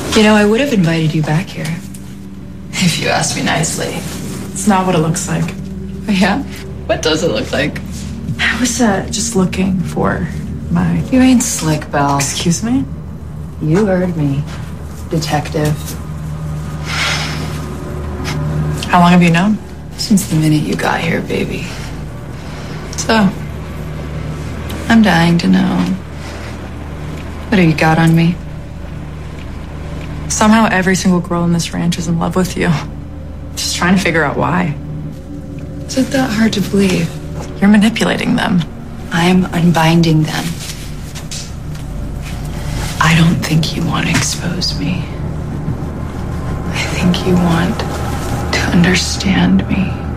You know, I would have invited you back here if you asked me nicely. It's not what it looks like. Yeah? What does it look like? I was just looking for my... You ain't slick, Belle. Excuse me? You heard me, detective. How long have you known? Since the minute you got here, baby. So, I'm dying to know. What have you got on me? Somehow every single girl in this ranch is in love with you. Just trying to figure out why. Is it that hard to believe? You're manipulating them. I'm unbinding them. I don't think you want to expose me. I think you want to understand me.